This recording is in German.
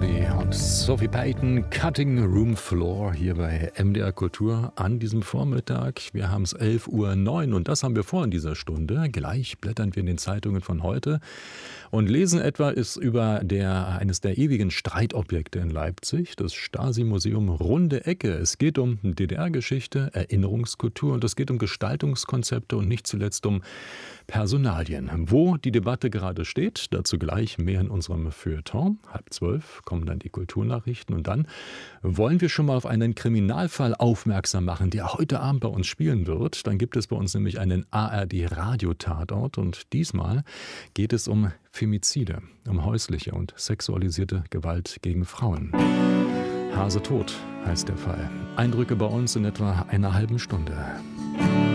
Melody und Sophie Payton, Cutting Room Floor hier bei MDR Kultur an diesem Vormittag. Wir haben es 11:09 Uhr und das haben wir vor in dieser Stunde. Gleich blättern wir in den Zeitungen von heute und lesen etwas über eines der ewigen Streitobjekte in Leipzig, das Stasi-Museum Runde Ecke. Es geht um DDR-Geschichte, Erinnerungskultur und es geht um Gestaltungskonzepte und nicht zuletzt um Personalien. Wo die Debatte gerade steht, dazu gleich mehr in unserem Feuilleton. 11:30 kommen dann die Kulturnachrichten und dann wollen wir schon mal auf einen Kriminalfall aufmerksam machen, der heute Abend bei uns spielen wird. Dann gibt es bei uns nämlich einen ARD-Radio-Tatort und diesmal geht es um Femizide, um häusliche und sexualisierte Gewalt gegen Frauen. Hase tot heißt der Fall. Eindrücke bei uns in etwa einer halben Stunde.